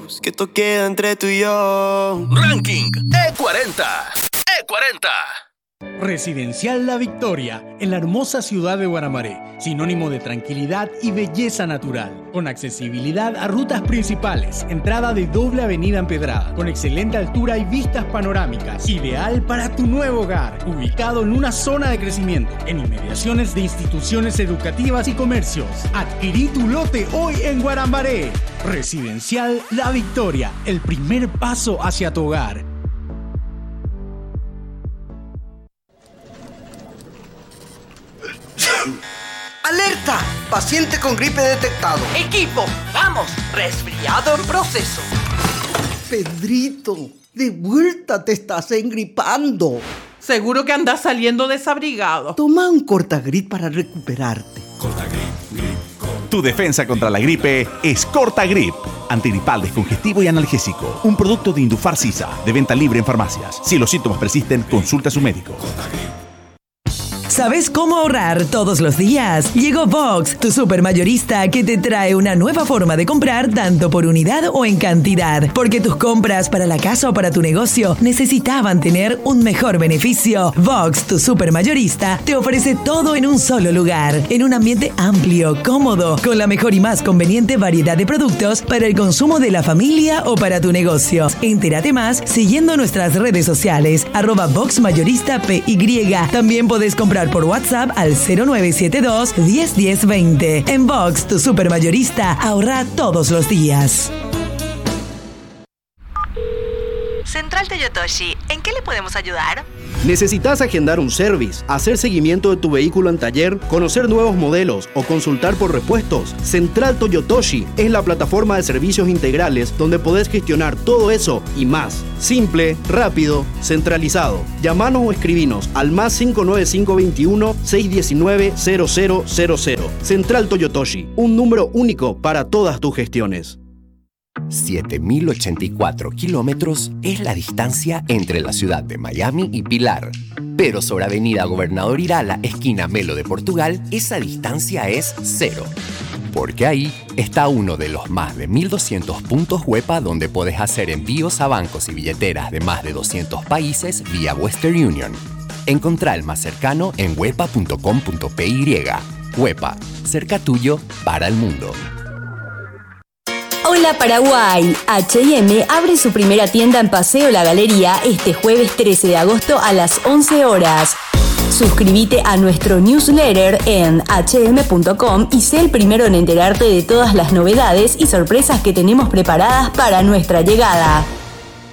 lejos, que esto queda entre tú y yo. Ranking E40. E40. Residencial La Victoria, en la hermosa ciudad de Guaramaré, sinónimo de tranquilidad y belleza natural, con accesibilidad a rutas principales, entrada de doble avenida empedrada, con excelente altura y vistas panorámicas, ideal para tu nuevo hogar, ubicado en una zona de crecimiento, en inmediaciones de instituciones educativas y comercios. Adquirí tu lote hoy en Guaramaré. Residencial La Victoria, el primer paso hacia tu hogar. ¡Alerta! Paciente con gripe detectado. Equipo, vamos, resfriado en proceso. Pedrito, de vuelta te estás engripando. Seguro que andas saliendo desabrigado. Toma un Cortagrip para recuperarte. Tu defensa contra la gripe es Cortagrip. Antigripal, descongestivo y analgésico. Un producto de Indufar Sisa, de venta libre en farmacias. Si los síntomas persisten, consulta a su médico. ¿Sabes cómo ahorrar todos los días? Llegó Vox, tu supermayorista que te trae una nueva forma de comprar tanto por unidad o en cantidad. Porque tus compras para la casa o para tu negocio necesitaban tener un mejor beneficio. Vox, tu supermayorista, te ofrece todo en un solo lugar, en un ambiente amplio, cómodo, con la mejor y más conveniente variedad de productos para el consumo de la familia o para tu negocio. Entérate más siguiendo nuestras redes sociales, @VoxMayorista_PY. También podés comprar por WhatsApp al 0972 10 10 20. En Vox, tu supermayorista, ahorra todos los días. Central Toyotoshi, ¿en qué le podemos ayudar? ¿Necesitas agendar un service, hacer seguimiento de tu vehículo en taller, conocer nuevos modelos o consultar por repuestos? Central Toyotoshi es la plataforma de servicios integrales donde podés gestionar todo eso y más. Simple, rápido, centralizado. Llámanos o escribinos al +595 21 619 0000. Central Toyotoshi, un número único para todas tus gestiones. 7.084 kilómetros es la distancia entre la ciudad de Miami y Pilar. Pero sobre Avenida Gobernador Irala, esquina Melo de Portugal, esa distancia es 0. Porque ahí está uno de los más de 1.200 puntos Huepa donde podés hacer envíos a bancos y billeteras de más de 200 países vía Western Union. Encontrá el más cercano en huepa.com.py. Huepa, cerca tuyo para el mundo. Hola Paraguay, H&M abre su primera tienda en Paseo La Galería este jueves 13 de agosto a las 11 horas. Suscríbete a nuestro newsletter en hm.com y sé el primero en enterarte de todas las novedades y sorpresas que tenemos preparadas para nuestra llegada.